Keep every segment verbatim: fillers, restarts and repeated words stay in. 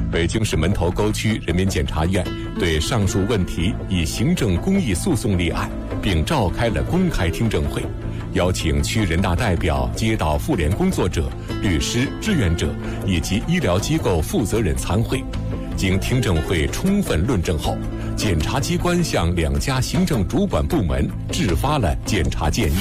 北京市门头沟区人民检察院对上述问题以行政公益诉讼立案，并召开了公开听证会，邀请区人大代表、街道妇联工作者、律师、志愿者以及医疗机构负责人参会。经听证会充分论证后，检察机关向两家行政主管部门制发了检察建议。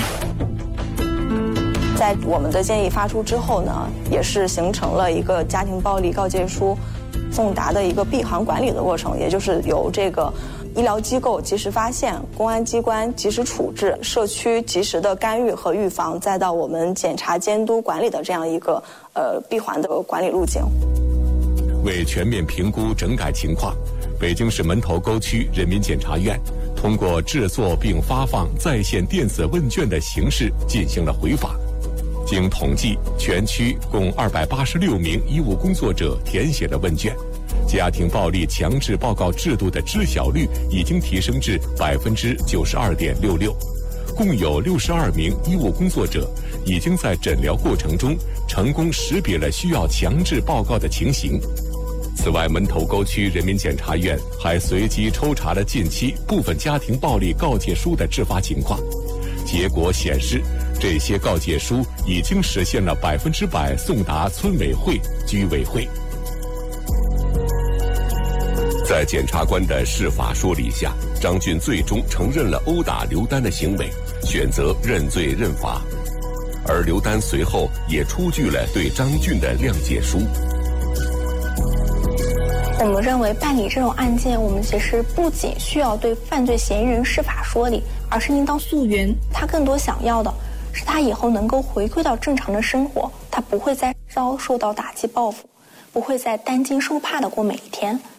在我们的建议发出之后呢，也是形成了一个家庭暴力告诫书送达的一个闭环管理的过程，也就是由这个医疗机构及时发现，公安机关及时处置，社区及时的干预和预防，再到我们检查监督管理的这样一个呃闭环的管理路径。 为全面评估整改情况，北京市门头沟区人民检察院通过制作并发放在线电子问卷的形式进行了回访。经统计，全区共二百八十六名医务工作者填写了问卷，家庭暴力强制报告制度的知晓率已经提升至百分之九十二点六六，共有六十二名医务工作者已经在诊疗过程中成功识别了需要强制报告的情形。此外，门头沟区人民检察院还随机抽查了近期部分家庭暴力告诫书的制发情况，结果显示，这些告诫书已经实现了百分之百送达村委会、居委会。在检察官的释法说理下，张俊最终承认了殴打刘丹的行为，选择认罪认罚。而刘丹随后也出具了对张俊的谅解书。 我们认为办理这种案件，我们其实不仅需要对犯罪嫌疑人释法说理，而是应当溯源。他更多想要的是他以后能够回归到正常的生活，他不会再遭受到打击报复，不会再担惊受怕的过每一天。